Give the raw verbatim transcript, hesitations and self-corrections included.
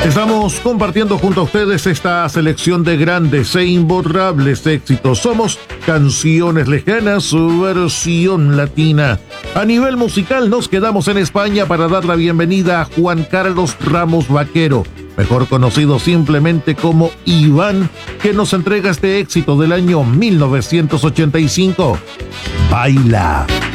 Estamos compartiendo junto a ustedes esta selección de grandes e imborrables éxitos. Somos Canciones Lejanas, versión latina. A nivel musical nos quedamos en España para dar la bienvenida a Juan Carlos Ramos Vaquero, mejor conocido simplemente como Iván, que nos entrega este éxito del año mil novecientos ochenta y cinco. Baila.